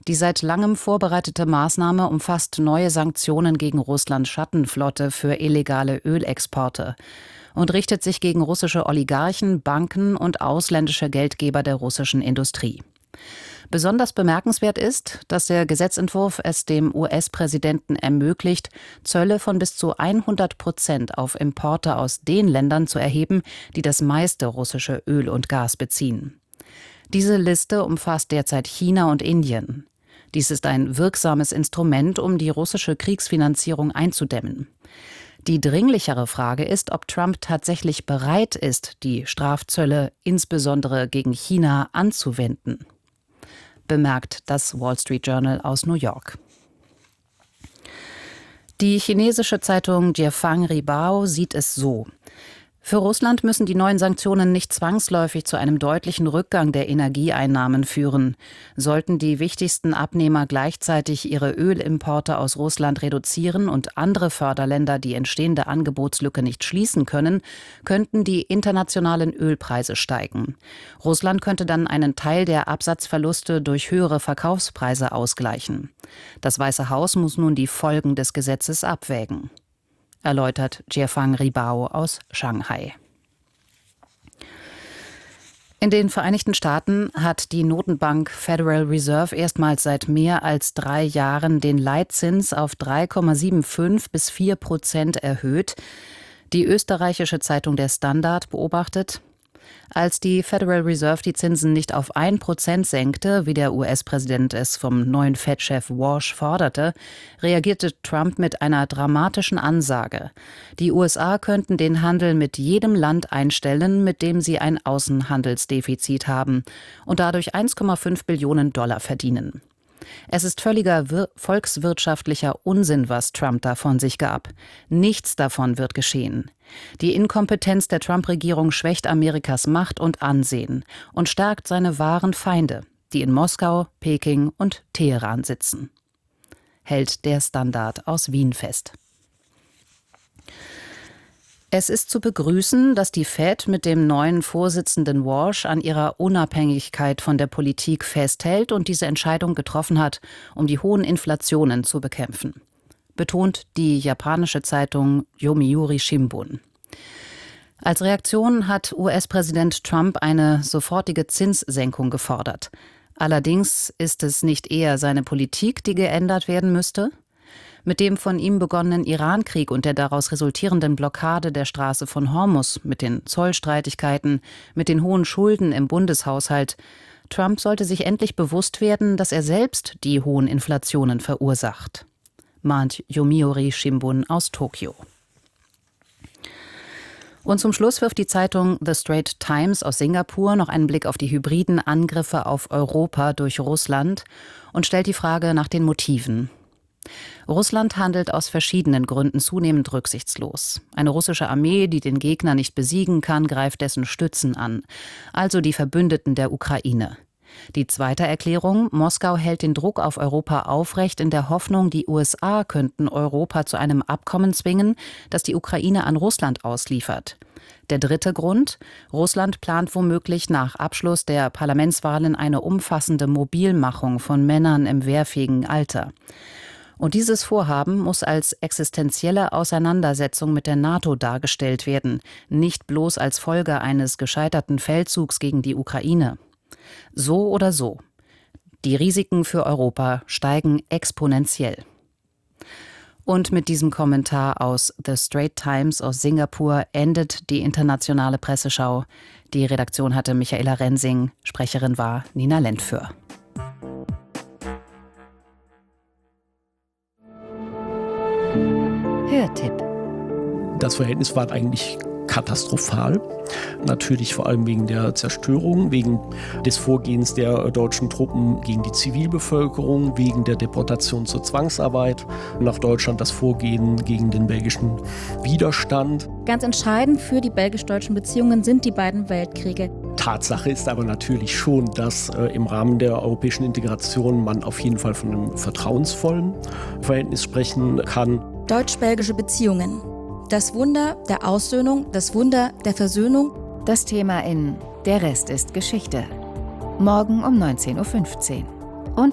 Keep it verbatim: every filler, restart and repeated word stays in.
Die seit langem vorbereitete Maßnahme umfasst neue Sanktionen gegen Russlands Schattenflotte für illegale Ölexporte und richtet sich gegen russische Oligarchen, Banken und ausländische Geldgeber der russischen Industrie. Besonders bemerkenswert ist, dass der Gesetzentwurf es dem U S-Präsidenten ermöglicht, Zölle von bis zu hundert Prozent auf Importe aus den Ländern zu erheben, die das meiste russische Öl und Gas beziehen. Diese Liste umfasst derzeit China und Indien. Dies ist ein wirksames Instrument, um die russische Kriegsfinanzierung einzudämmen. Die dringlichere Frage ist, ob Trump tatsächlich bereit ist, die Strafzölle insbesondere gegen China anzuwenden, bemerkt das Wall Street Journal aus New York. Die chinesische Zeitung Jiefang Ribao sieht es so: Für Russland müssen die neuen Sanktionen nicht zwangsläufig zu einem deutlichen Rückgang der Energieeinnahmen führen. Sollten die wichtigsten Abnehmer gleichzeitig ihre Ölimporte aus Russland reduzieren und andere Förderländer die entstehende Angebotslücke nicht schließen können, könnten die internationalen Ölpreise steigen. Russland könnte dann einen Teil der Absatzverluste durch höhere Verkaufspreise ausgleichen. Das Weiße Haus muss nun die Folgen des Gesetzes abwägen, erläutert Jiefang Ribao aus Shanghai. In den Vereinigten Staaten hat die Notenbank Federal Reserve erstmals seit mehr als drei Jahren den Leitzins auf drei Komma fünfundsiebzig bis vier Prozent erhöht. Die österreichische Zeitung Der Standard beobachtet: Als die Federal Reserve die Zinsen nicht auf ein Prozent senkte, wie der U S-Präsident es vom neuen Fed-Chef Walsh forderte, reagierte Trump mit einer dramatischen Ansage. Die U S A könnten den Handel mit jedem Land einstellen, mit dem sie ein Außenhandelsdefizit haben und dadurch eins Komma fünf Billionen Dollar verdienen. Es ist völliger wir- volkswirtschaftlicher Unsinn, was Trump da von sich gab. Nichts davon wird geschehen. Die Inkompetenz der Trump-Regierung schwächt Amerikas Macht und Ansehen und stärkt seine wahren Feinde, die in Moskau, Peking und Teheran sitzen, hält der Standard aus Wien fest. Es ist zu begrüßen, dass die Fed mit dem neuen Vorsitzenden Walsh an ihrer Unabhängigkeit von der Politik festhält und diese Entscheidung getroffen hat, um die hohen Inflationen zu bekämpfen, betont die japanische Zeitung Yomiuri Shimbun. Als Reaktion hat U S-Präsident Trump eine sofortige Zinssenkung gefordert. Allerdings ist es nicht eher seine Politik, die geändert werden müsste? Mit dem von ihm begonnenen Irankrieg und der daraus resultierenden Blockade der Straße von Hormuz, mit den Zollstreitigkeiten, mit den hohen Schulden im Bundeshaushalt. Trump sollte sich endlich bewusst werden, dass er selbst die hohen Inflationen verursacht, mahnt Yomiuri Shimbun aus Tokio. Und zum Schluss wirft die Zeitung The Straits Times aus Singapur noch einen Blick auf die hybriden Angriffe auf Europa durch Russland und stellt die Frage nach den Motiven. Russland handelt aus verschiedenen Gründen zunehmend rücksichtslos. Eine russische Armee, die den Gegner nicht besiegen kann, greift dessen Stützen an, also die Verbündeten der Ukraine. Die zweite Erklärung: Moskau hält den Druck auf Europa aufrecht in der Hoffnung, die U S A könnten Europa zu einem Abkommen zwingen, das die Ukraine an Russland ausliefert. Der dritte Grund: Russland plant womöglich nach Abschluss der Parlamentswahlen eine umfassende Mobilmachung von Männern im wehrfähigen Alter. Und dieses Vorhaben muss als existenzielle Auseinandersetzung mit der NATO dargestellt werden, nicht bloß als Folge eines gescheiterten Feldzugs gegen die Ukraine. So oder so, die Risiken für Europa steigen exponentiell. Und mit diesem Kommentar aus The Straits Times aus Singapur endet die internationale Presseschau. Die Redaktion hatte Michaela Rensing, Sprecherin war Nina Lentföhr. Hörtipp. Das Verhältnis war eigentlich katastrophal. Natürlich vor allem wegen der Zerstörung, wegen des Vorgehens der deutschen Truppen gegen die Zivilbevölkerung, wegen der Deportation zur Zwangsarbeit nach Deutschland, das Vorgehen gegen den belgischen Widerstand. Ganz entscheidend für die belgisch-deutschen Beziehungen sind die beiden Weltkriege. Tatsache ist aber natürlich schon, dass äh, im Rahmen der europäischen Integration man auf jeden Fall von einem vertrauensvollen Verhältnis sprechen kann. Deutsch-belgische Beziehungen. Das Wunder der Aussöhnung, das Wunder der Versöhnung. Das Thema in Der Rest ist Geschichte. Morgen um neunzehn Uhr fünfzehn.